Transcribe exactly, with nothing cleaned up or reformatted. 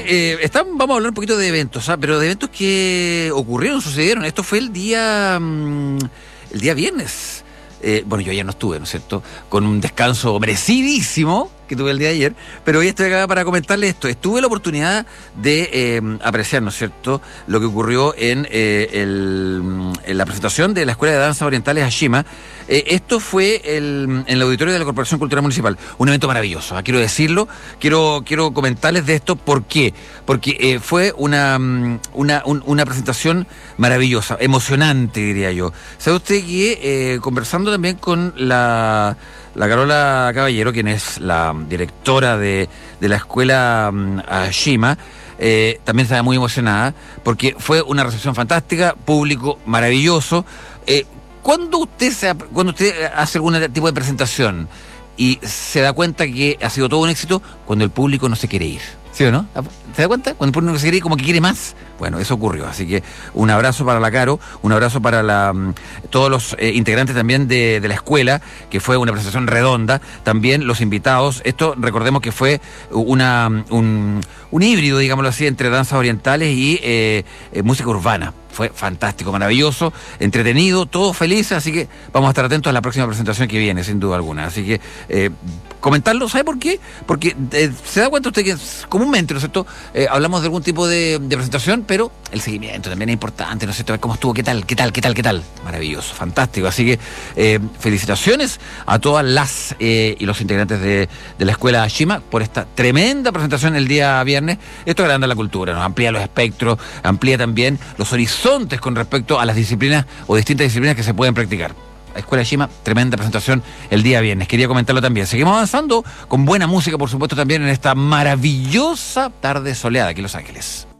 eh, están, vamos a hablar un poquito de eventos, ¿ah? Pero de eventos que ocurrieron, sucedieron. Esto fue el día, mmm, el día viernes. Eh, bueno, yo ayer no estuve, ¿no es cierto? Con un descanso merecidísimo que tuve el día de ayer, pero hoy estoy acá para comentarles esto. Tuve la oportunidad de eh, apreciar, ¿no es cierto?, lo que ocurrió en, eh, el, en la presentación de la Escuela de Danzas Orientales Ashima. Eh, esto fue el, en el auditorio de la Corporación Cultural Municipal. Un evento maravilloso, ¿eh? Quiero decirlo, quiero, quiero comentarles de esto. ¿Por qué? Porque eh, fue una, una, un, una presentación maravillosa, emocionante, diría yo. ¿Sabe usted que eh, conversando también con la... La Carola Caballero, quien es la directora de, de la escuela um, Ashima, eh, también estaba muy emocionada porque fue una recepción fantástica, público maravilloso. Eh, ¿cuándo usted se, cuando usted hace algún tipo de presentación y se da cuenta que ha sido todo un éxito? Cuando el público no se quiere ir, ¿sí o no? ¿Se da cuenta? Cuando el público no se quiere ir, como que quiere más. Bueno, eso ocurrió, así que un abrazo para la Caro, un abrazo para la, todos los eh, integrantes también de, de la escuela, que fue una presentación redonda, también los invitados. Esto, recordemos que fue una, un, un híbrido, digámoslo así, entre danzas orientales y eh, eh, música urbana. Fue fantástico, maravilloso, entretenido, todos felices, así que vamos a estar atentos a la próxima presentación que viene, sin duda alguna. Así que eh, comentarlo, ¿sabe por qué? Porque eh, se da cuenta usted que comúnmente, ¿no es cierto?, eh, hablamos de algún tipo de, de presentación, pero el seguimiento también es importante, ¿no es cierto?, ver cómo estuvo, qué tal, qué tal, qué tal, qué tal. Maravilloso, fantástico. Así que eh, felicitaciones a todas las eh, y los integrantes de, de la escuela Ashima por esta tremenda presentación el día viernes. Esto agranda la cultura, nos amplía los espectros, amplía también los horizontes con respecto a las disciplinas o distintas disciplinas que se pueden practicar. La Escuela Ashima, tremenda presentación el día viernes. Quería comentarlo también. Seguimos avanzando con buena música, por supuesto, también en esta maravillosa tarde soleada aquí en Los Ángeles.